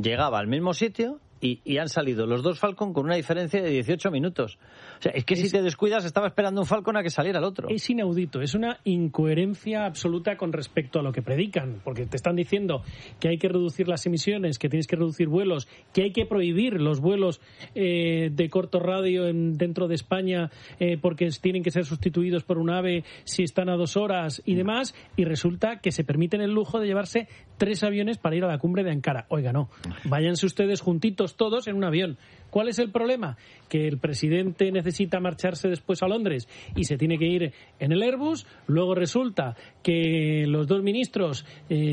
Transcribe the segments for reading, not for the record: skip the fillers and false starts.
llegaba al mismo sitio y han salido los dos Falcon con una diferencia de 18 minutos. O sea, es que si te descuidas estaba esperando un Falcon a que saliera el otro. Es inaudito, es una incoherencia absoluta con respecto a lo que predican, porque te están diciendo que hay que reducir las emisiones, que tienes que reducir vuelos, que hay que prohibir los vuelos de corto radio dentro de España porque tienen que ser sustituidos por un AVE si están a 2 horas y demás, y resulta que se permiten el lujo de llevarse 3 aviones para ir a la cumbre de Ankara. Oiga, no, váyanse ustedes juntitos todos en un avión. ¿Cuál es el problema? Que el presidente necesita marcharse después a Londres y se tiene que ir en el Airbus. Luego resulta que los dos ministros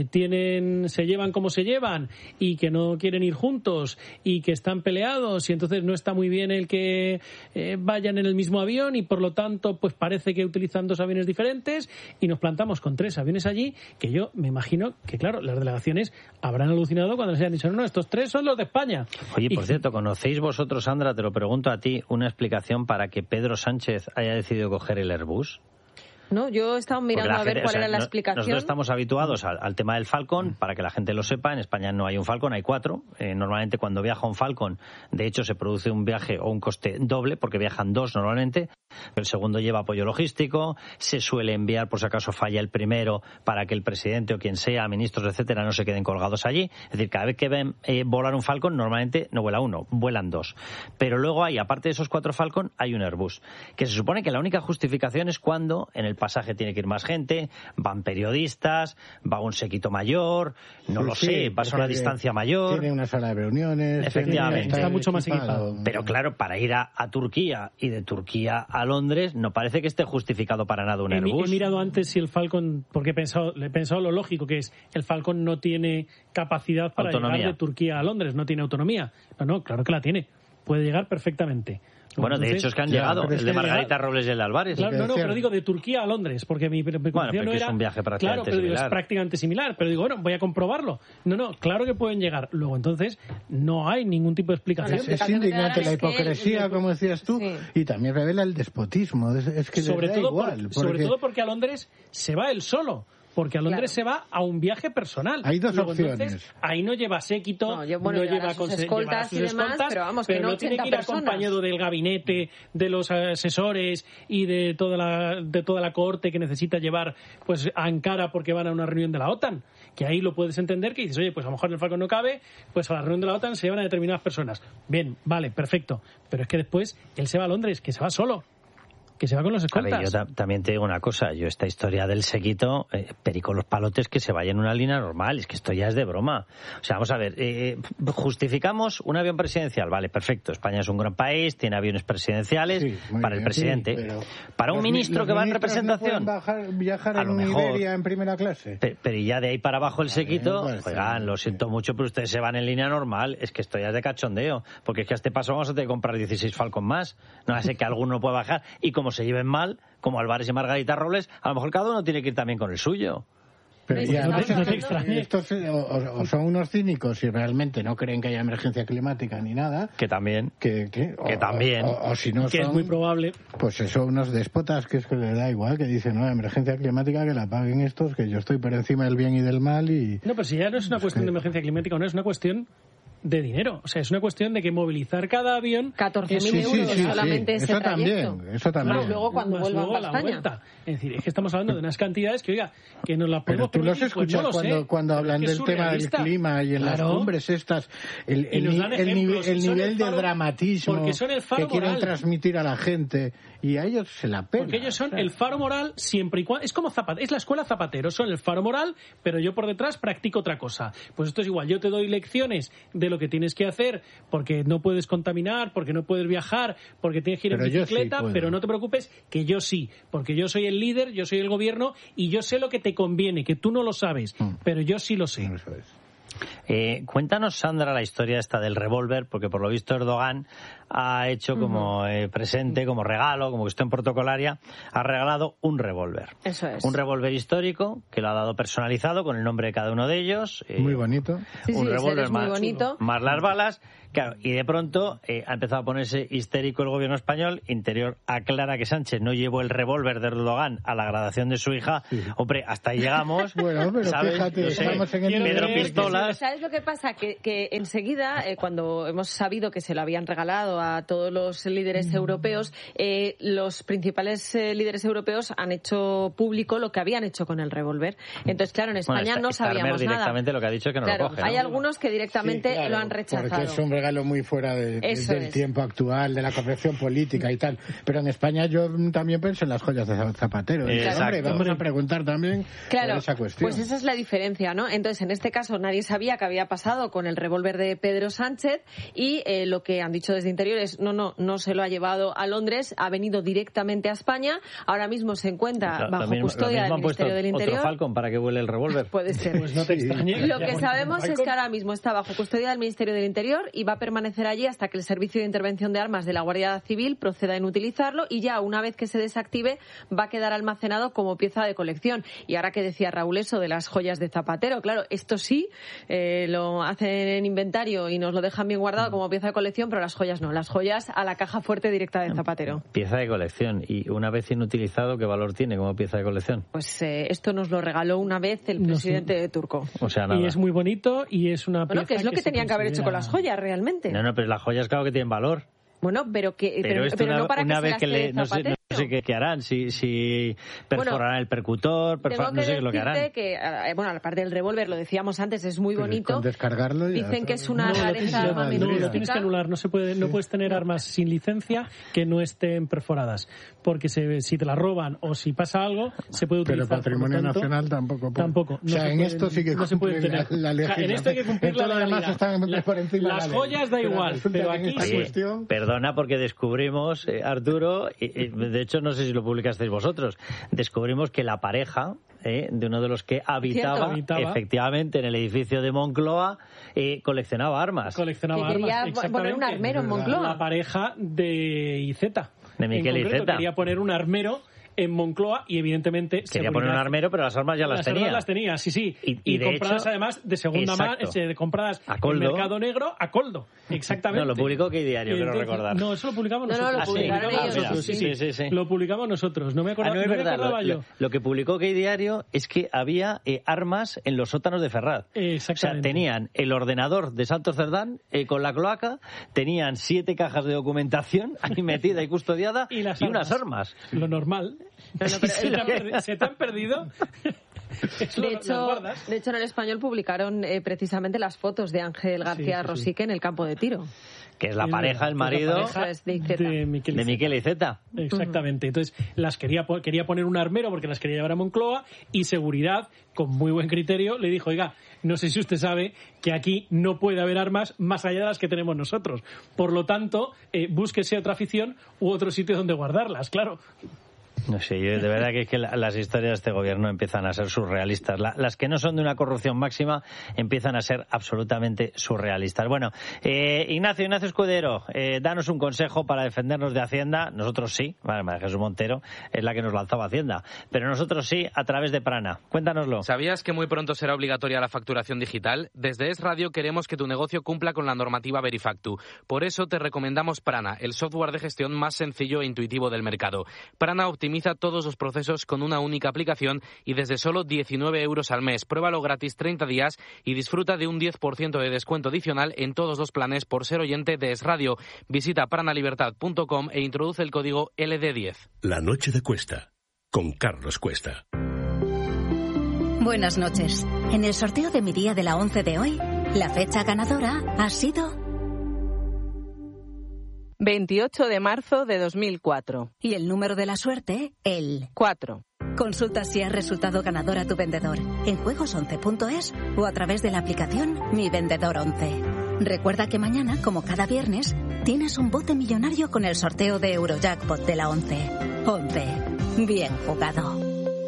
se llevan como se llevan y que no quieren ir juntos y que están peleados, y entonces no está muy bien el que vayan en el mismo avión, y por lo tanto pues parece que utilizan 2 aviones diferentes, y nos plantamos con 3 aviones allí, que yo me imagino que, claro, las delegaciones habrán alucinado cuando les hayan dicho no, estos 3 son los de España. Oye, por cierto, ¿conocéis vosotros, Sandra, te lo pregunto a ti, una explicación para que Pedro Sánchez haya decidido coger el Airbus? No, yo he estado mirando a ver cuál era la explicación. Nosotros estamos habituados al tema del Falcon, para que la gente lo sepa. En España no hay un Falcon, hay 4. Normalmente cuando viaja un Falcon, de hecho se produce un viaje o un coste doble, porque viajan 2 normalmente. El segundo lleva apoyo logístico, se suele enviar por si acaso falla el primero, para que el presidente o quien sea, ministros, etcétera, no se queden colgados allí. Es decir, cada vez que ven volar un Falcon, normalmente no vuela 1, vuelan 2. Pero luego hay, aparte de esos 4 Falcon, hay un Airbus, que se supone que la única justificación es cuando en el pasaje tiene que ir más gente, van periodistas, va un séquito mayor, sé, vas a una distancia mayor. Tiene una sala de reuniones. Efectivamente. Está mucho más equipado. Pero claro, para ir a Turquía y de Turquía a Londres, no parece que esté justificado para nada un Airbus. He mirado antes si el Falcon, porque he pensado lo lógico que es, el Falcon no tiene capacidad para llegar de Turquía a Londres, no tiene autonomía. No, claro que la tiene, puede llegar perfectamente. Bueno, entonces, de hecho es que han llegado, el de Margarita Robles y el de Álvarez. Claro, no, pero digo de Turquía a Londres, porque mi preocupación no era... es un viaje prácticamente similar. Claro, es prácticamente similar, pero digo, bueno, voy a comprobarlo. No, claro que pueden llegar. Luego, entonces, no hay ningún tipo de explicación. Es indignante la hipocresía, como decías tú, y también revela el despotismo. Es que sobre da todo igual. Sobre todo porque a Londres se va él solo. Porque a Londres se va a un viaje personal. Hay 2 opciones. Entonces, ahí no lleva séquito, no lleva sus escoltas y demás, pero vamos, que no tiene que ir acompañado del gabinete, de los asesores y de toda la cohorte que necesita llevar pues a Ankara porque van a una reunión de la OTAN. Que ahí lo puedes entender, que dices, oye, pues a lo mejor en el Falcon no cabe, pues a la reunión de la OTAN se llevan a determinadas personas. Bien, vale, perfecto. Pero es que después él se va a Londres, que se va solo. Que se va con los escoltas. A ver, yo también te digo una cosa, yo esta historia del séquito, perico los palotes que se vaya en una línea normal, es que esto ya es de broma. O sea, vamos a ver, justificamos un avión presidencial, vale, perfecto, España es un gran país, tiene aviones presidenciales para el presidente. Sí, para un ministro que va en representación, no pueden viajar a en lo una mejor, Iberia en primera clase. Pero y ya de ahí para abajo el séquito, oigan, lo siento mucho, pero ustedes se van en línea normal, es que esto ya es de cachondeo, porque es que a este paso vamos a tener que comprar 16 Falcon más, no hace que alguno pueda bajar, y como se lleven mal, como Álvarez y Margarita Robles, a lo mejor cada uno tiene que ir también con el suyo. Pero ya, estos o son unos cínicos y realmente no creen que haya emergencia climática ni nada. Que también. Que también. O si no que son, es muy probable. Pues son unos déspotas que es que les da igual, que dicen, no, emergencia climática que la paguen estos, que yo estoy por encima del bien y del mal y... No, pero si ya no es una cuestión de emergencia climática, no es una cuestión de dinero. O sea, es una cuestión de que movilizar cada avión... 14.000 euros solamente ese trayecto. Eso también. Más luego cuando vuelvan a España. Vuelta. Es decir, es que estamos hablando de unas cantidades que, oiga, que nos las podemos permitir. Pero tú los escuchas pues no cuando hablan del tema del clima y en las cumbres estas, el nivel de dramatismo que quieren transmitir a la gente, y a ellos se la pegan. Porque ellos son el faro moral siempre y cuando... Es como Zapatero, es la escuela Zapatero, son el faro moral, pero yo por detrás practico otra cosa. Pues esto es igual, yo te doy lecciones de lo que tienes que hacer, porque no puedes contaminar, porque no puedes viajar, porque tienes que ir en bicicleta, pero no te preocupes, que yo sí, porque yo soy el líder, yo soy el gobierno y yo sé lo que te conviene, que tú no lo sabes, pero yo sí lo sé. Cuéntanos, Sandra, la historia esta del revólver, porque por lo visto Erdogan ha hecho como presente, como regalo, como cuestión protocolaria, ha regalado un revólver. Eso es. Un revólver histórico que lo ha dado personalizado con el nombre de cada uno de ellos. Muy bonito. Un revólver muy bonito. Más las balas. Claro, y de pronto ha empezado a ponerse histérico el gobierno español. Interior aclara que Sánchez no llevó el revólver de Erdogan a la graduación de su hija. Sí. Hombre, hasta ahí llegamos. Bueno, pero ¿sabes? fíjate, estamos en el Pedro Pistolas. ¿Sabes lo que pasa? Que enseguida, cuando hemos sabido que se lo habían regalado a todos los líderes europeos, los principales líderes europeos han hecho público lo que habían hecho con el revólver. Entonces, claro, en España no sabíamos nada. Directamente lo que ha dicho es que no lo coge, ¿no? Hay algunos que directamente lo han rechazado. Porque es un regalo muy fuera del tiempo actual, de la corrección política y tal. Pero en España yo también pienso en las joyas de Zapatero. Hombre, vamos a preguntar también por esa cuestión. Pues esa es la diferencia, ¿no? Entonces, en este caso, nadie sabía qué había pasado con el revólver de Pedro Sánchez y lo que han dicho desde Interior es no se lo ha llevado a Londres, ha venido directamente a España. Ahora mismo se encuentra bajo custodia del Ministerio del Interior. ¿Otro Falcon para que vuele el revólver? Puede ser. Pues no te extrañes. Lo que sabemos es que ahora mismo está bajo custodia del Ministerio del Interior y va a permanecer allí hasta que el Servicio de Intervención de Armas de la Guardia Civil proceda en utilizarlo y ya una vez que se desactive va a quedar almacenado como pieza de colección. Y ahora que decía Raúl eso de las joyas de Zapatero, claro, esto sí lo hacen en inventario y nos lo dejan bien guardado como pieza de colección, pero las joyas no. Las joyas a la caja fuerte directa de Zapatero. Pieza de colección. Y una vez inutilizado, ¿qué valor tiene como pieza de colección? Pues esto nos lo regaló una vez el presidente turco. O sea, nada. Y es muy bonito y es una pieza que es lo que tenían que haber hecho con las joyas realmente. No, pero las joyas claro que tienen valor. Pero no para una vez que le no sé qué harán, si perforarán el percutor, no sé lo que harán. Que, aparte del revólver, lo decíamos antes, es muy bonito. Con descargarlo dicen que es una rareza armamentística. No, lo tienes que anular, no puedes tener armas sin licencia que no estén perforadas, porque si te las roban o si pasa algo, se puede utilizar. Pero Patrimonio Nacional tampoco. Tampoco. O sea, en esto sí que no se puede tener. La legislación. En esto hay que cumplir la legalidad. Las joyas da igual, pero aquí cuestión. Perdona, porque descubrimos, Arturo, y de hecho no sé si lo publicasteis vosotros, descubrimos que la pareja de uno de los que habitaba efectivamente en el edificio de Moncloa coleccionaba armas. Quería poner un armero en Moncloa. La pareja de Iceta. De Miquel Iceta. Quería poner un armero en Moncloa y evidentemente quería poner un armero, pero las armas ya las tenía. Las tenía, sí. Y compradas hecho, además de segunda mano, compradas en mercado negro a coldo. Exactamente. No, lo publicó ¿Qué diario? Quiero recordar. No, eso lo publicamos nosotros. No, lo publicaron ellos. Sí. Lo publicamos nosotros. No me acordaba yo. Lo que publicó ¿Qué diario? Es que había armas en los sótanos de Ferraz. Exactamente. O sea, tenían el ordenador de Santos Cerdán con la cloaca, tenían 7 cajas de documentación ahí metida y custodiada y unas armas. Lo normal. ¿Se te han perdido? De hecho, en El Español publicaron precisamente las fotos de Ángel García Rosique en el campo de tiro. Que es la pareja, el marido de Miquel Iceta. Exactamente. Entonces, las quería poner un armero porque las quería llevar a Moncloa y seguridad, con muy buen criterio, le dijo, oiga, no sé si usted sabe que aquí no puede haber armas más allá de las que tenemos nosotros. Por lo tanto, búsquese otra afición u otro sitio donde guardarlas, claro. No sé, yo de verdad que es que las historias de este gobierno empiezan a ser surrealistas. Las que no son de una corrupción máxima empiezan a ser absolutamente surrealistas. Bueno, Ignacio Escudero, danos un consejo para defendernos de Hacienda. Nosotros sí, María Jesús Montero es la que nos lanzaba Hacienda, pero nosotros sí a través de Prana. Cuéntanoslo. ¿Sabías que muy pronto será obligatoria la facturación digital? Desde Es Radio queremos que tu negocio cumpla con la normativa Verifactu. Por eso te recomendamos Prana, el software de gestión más sencillo e intuitivo del mercado. Prana optimiza todos los procesos con una única aplicación y desde solo 19 euros al mes. Pruébalo gratis 30 días y disfruta de un 10% de descuento adicional en todos los planes por ser oyente de Es Radio. Visita pranalibertad.com e introduce el código LD10. La noche de Cuesta, con Carlos Cuesta. Buenas noches. En el sorteo de mi día de la 11 de hoy, la fecha ganadora ha sido 28 de marzo de 2004. Y el número de la suerte, el 4. Consulta si has resultado ganador a tu vendedor en juegos11.es o a través de la aplicación Mi Vendedor 11. Recuerda que mañana, como cada viernes, tienes un bote millonario con el sorteo de Eurojackpot de la 11. 11. Bien jugado.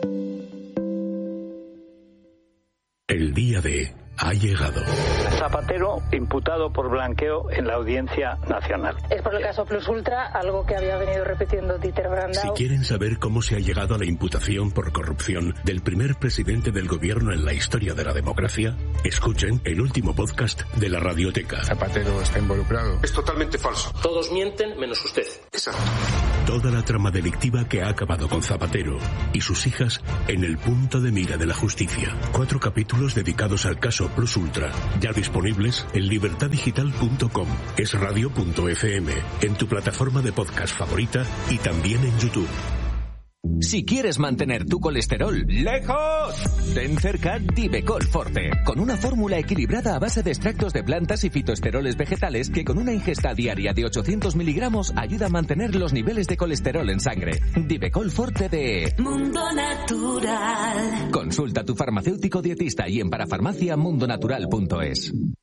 El día de ha llegado. Zapatero imputado por blanqueo en la Audiencia Nacional. Es por el caso Plus Ultra, algo que había venido repitiendo Dieter Brandau. Si quieren saber cómo se ha llegado a la imputación por corrupción del primer presidente del gobierno en la historia de la democracia, escuchen el último podcast de la Radioteca. Zapatero está involucrado. Es totalmente falso. Todos mienten menos usted. Exacto. Toda la trama delictiva que ha acabado con Zapatero y sus hijas en el punto de mira de la justicia. 4 capítulos dedicados al caso Plus Ultra, ya disponibles en libertaddigital.com, esradio.fm, en tu plataforma de podcast favorita y también en YouTube. Si quieres mantener tu colesterol lejos, ten cerca Divecol Forte, con una fórmula equilibrada a base de extractos de plantas y fitoesteroles vegetales que con una ingesta diaria de 800 miligramos ayuda a mantener los niveles de colesterol en sangre. Divecol Forte de Mundo Natural. Consulta a tu farmacéutico dietista y en parafarmaciamundonatural.es.